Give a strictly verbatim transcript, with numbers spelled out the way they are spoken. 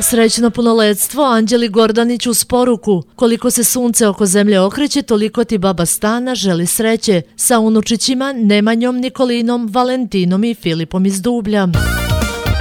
Srećno punoletstvo Anđeli Gordanić uz poruku: koliko se sunce oko zemlje okreće, toliko ti baba Stana želi sreće, sa unučićima Nemanjom, Nikolinom, Valentinom i Filipom iz Dublja.